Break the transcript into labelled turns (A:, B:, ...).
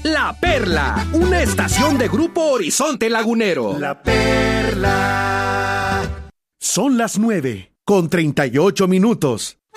A: La Perla, una estación de Grupo Horizonte Lagunero.
B: La Perla.
C: Son las 9:38.